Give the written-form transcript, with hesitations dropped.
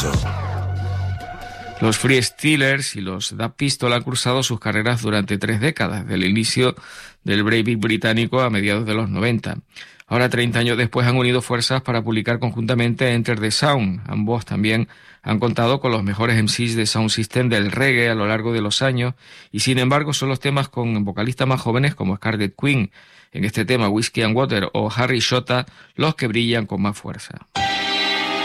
Expreso. Los Freestylers y los Da Pistol han cruzado sus carreras durante 3 décadas, desde el inicio del breakbeat británico a mediados de los 90. Ahora, 30 años después, han unido fuerzas para publicar conjuntamente Enter the Sound. Ambos también han contado con los mejores MCs de Sound System del reggae a lo largo de los años, y sin embargo son los temas con vocalistas más jóvenes como Scarlet Queen, en este tema Whiskey and Water, o Harry Shota, los que brillan con más fuerza.